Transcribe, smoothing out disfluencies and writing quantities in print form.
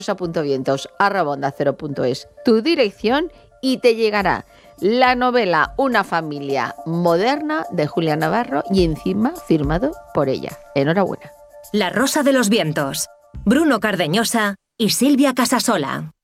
rosa.vientos@onda0.es tu dirección y te llegará la novela Una familia moderna de Julia Navarro y encima firmado por ella. Enhorabuena. La Rosa de los Vientos. Bruno Cardeñosa y Silvia Casasola.